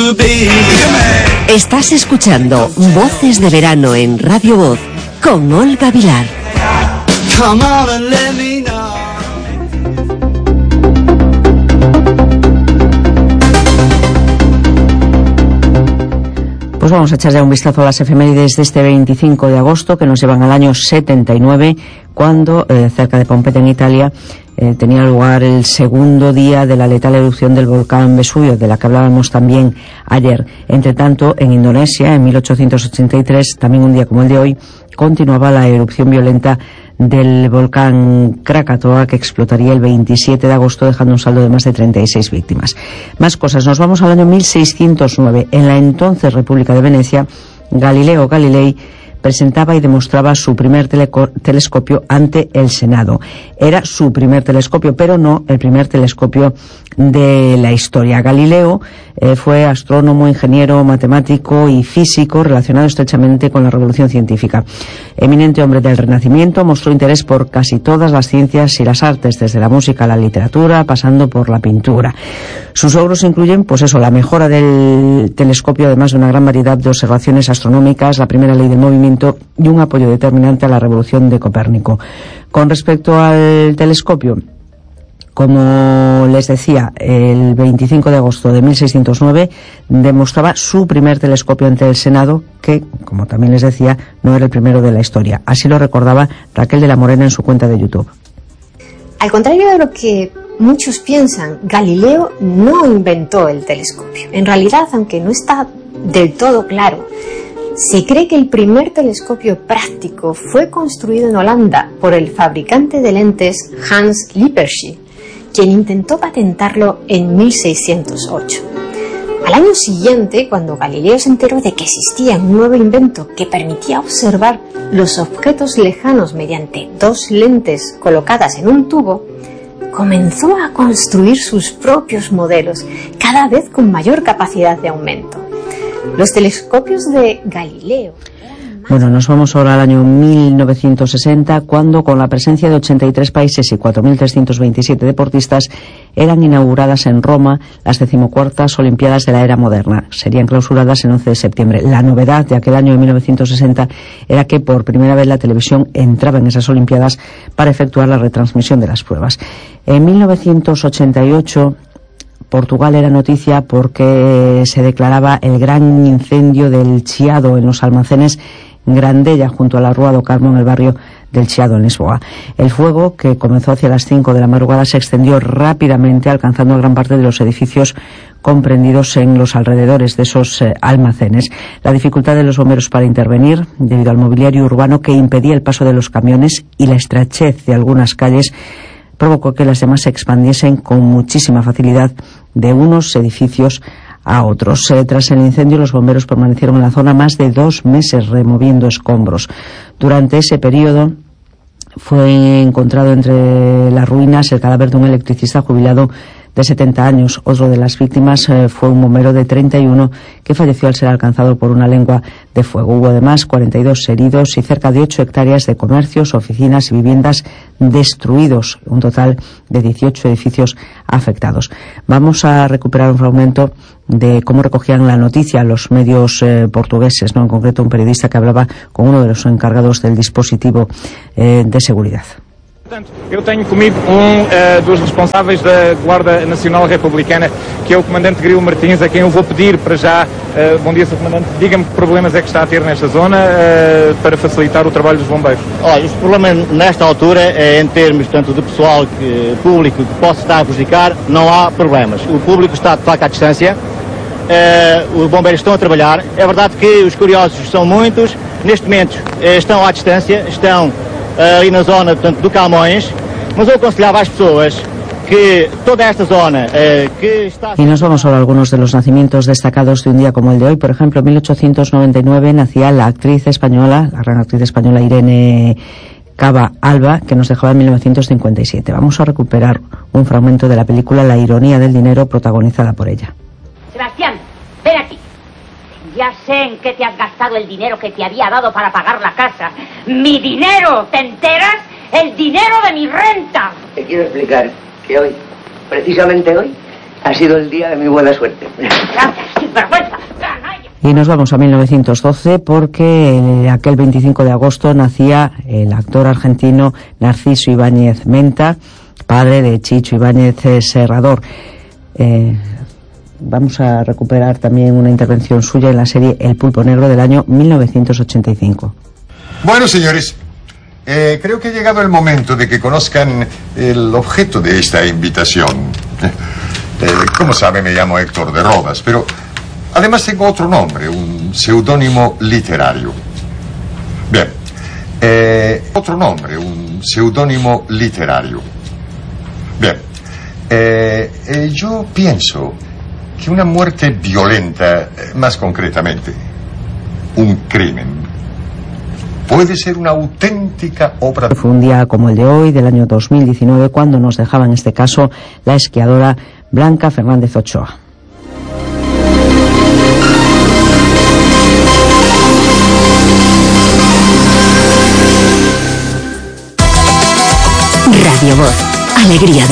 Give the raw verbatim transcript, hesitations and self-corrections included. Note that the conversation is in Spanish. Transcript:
to be. Estás escuchando Voces de Verano en Radio Voz con Olga Vilar. Come on and let me know. Pues vamos a echar ya un vistazo a las efemérides de este veinticinco de agosto, que nos llevan al año setenta y nueve, cuando, eh, cerca de Pompeta, en Italia, eh, tenía lugar el segundo día de la letal erupción del volcán Vesubio, de la que hablábamos también ayer. Entre tanto, en Indonesia, en mil ochocientos ochenta y tres, también un día como el de hoy, continuaba la erupción violenta del volcán Krakatoa, que explotaría el veintisiete de agosto, dejando un saldo de más de treinta y seis víctimas. Más cosas. Nos vamos al año mil seiscientos nueve. En la entonces República de Venecia, Galileo Galilei presentaba y demostraba su primer teleco- telescopio ante el Senado. Era su primer telescopio, pero no el primer telescopio de la historia. Galileo eh, fue astrónomo, ingeniero, matemático y físico relacionado estrechamente con la revolución científica. Eminente hombre del Renacimiento, mostró interés por casi todas las ciencias y las artes, desde la música a la literatura, pasando por la pintura. Sus logros incluyen, pues eso, la mejora del telescopio, además de una gran variedad de observaciones astronómicas, la primera ley del movimiento y un apoyo determinante a la revolución de Copérnico. Con respecto al telescopio, como les decía, el veinticinco de agosto de mil seiscientos nueve demostraba su primer telescopio ante el Senado, que, como también les decía, no era el primero de la historia. Así lo recordaba Raquel de la Morena en su cuenta de YouTube. Al contrario de lo que muchos piensan, Galileo no inventó el telescopio. En realidad, aunque no está del todo claro, se cree que el primer telescopio práctico fue construido en Holanda por el fabricante de lentes Hans Lippershey, quien intentó patentarlo en mil seiscientos ocho. Al año siguiente, cuando Galileo se enteró de que existía un nuevo invento que permitía observar los objetos lejanos mediante dos lentes colocadas en un tubo, comenzó a construir sus propios modelos, cada vez con mayor capacidad de aumento. Los telescopios de Galileo... Bueno, nos vamos ahora al año mil novecientos sesenta, cuando, con la presencia de ochenta y tres países y cuatro mil trescientos veintisiete deportistas, eran inauguradas en Roma las decimocuartas Olimpiadas de la era moderna. Serían clausuradas el once de septiembre. La novedad de aquel año de mil novecientos sesenta era que por primera vez la televisión entraba en esas Olimpiadas para efectuar la retransmisión de las pruebas. En mil novecientos ochenta y ocho... Portugal era noticia porque se declaraba el gran incendio del Chiado en los almacenes Grandella, junto a la Rúa do Carmo, en el barrio del Chiado, en Lisboa. El fuego, que comenzó hacia las cinco de la madrugada, se extendió rápidamente, alcanzando gran parte de los edificios comprendidos en los alrededores de esos eh, almacenes. La dificultad de los bomberos para intervenir, debido al mobiliario urbano que impedía el paso de los camiones, y la estrechez de algunas calles, provocó que las demás se expandiesen con muchísima facilidad de unos edificios a otros. Eh, tras el incendio, los bomberos permanecieron en la zona más de dos meses removiendo escombros. Durante ese periodo fue encontrado entre las ruinas el cadáver de un electricista jubilado de setenta años. Otro de las víctimas eh, fue un bombero de treinta y uno que falleció al ser alcanzado por una lengua de fuego. Hubo además cuarenta y dos heridos y cerca de ocho hectáreas de comercios, oficinas y viviendas destruidos. Un total de dieciocho edificios afectados. Vamos a recuperar un fragmento de cómo recogían la noticia los medios eh, portugueses, ¿no? En concreto, un periodista que hablaba con uno de los encargados del dispositivo eh, de seguridad. Portanto, eu tenho comigo um uh, dos responsáveis da Guarda Nacional Republicana, que é o Comandante Grilo Martins, a quem eu vou pedir para já, uh, bom dia, senhor Comandante, diga-me que problemas é que está a ter nesta zona uh, para facilitar o trabalho dos bombeiros. Olha, os problemas nesta altura, é, em termos tanto de pessoal que, público que possa estar a prejudicar, não há problemas. O público está de facto à distância, uh, os bombeiros estão a trabalhar. É verdade que os curiosos são muitos, neste momento uh, estão à distância, estão ali na zona, portanto, do Camões, mas eu aconselhava às pessoas que toda esta zona eh, que está... Y nos vamos ahora a algunos de los nacimientos destacados de un día como el de hoy. Por ejemplo, en mil ochocientos noventa y nueve nacía la actriz española, la gran actriz española Irene Cava Alba, que nos dejaba en mil novecientos cincuenta y siete. Vamos a recuperar un fragmento de la película La ironía del dinero, protagonizada por ella. Sebastián, ven aquí. Ya sé en qué te has gastado el dinero que te había dado para pagar la casa. ¡Mi dinero! ¿Te enteras? ¡El dinero de mi renta! Te quiero explicar que hoy, precisamente hoy, ha sido el día de mi buena suerte. Gracias. sinvergüenza, canalla. Y nos vamos a mil novecientos doce porque eh, aquel veinticinco de agosto nacía el actor argentino Narciso Ibáñez Menta, padre de Chicho Ibáñez Serrador. Eh, vamos a recuperar también una intervención suya en la serie El Pulpo Negro del año mil novecientos ochenta y cinco. Bueno, señores, eh, creo que ha llegado el momento de que conozcan el objeto de esta invitación. Eh, como sabe, me llamo Héctor de Rodas, pero además tengo otro nombre, un seudónimo literario. Bien, eh, otro nombre, un seudónimo literario. Bien, eh, eh, yo pienso que una muerte violenta, eh, más concretamente, un crimen, puede ser una auténtica obra. Fue un día como el de hoy, del año dos mil diecinueve, cuando nos dejaba en este caso la esquiadora Blanca Fernández Ochoa. Radio Voz, alegría.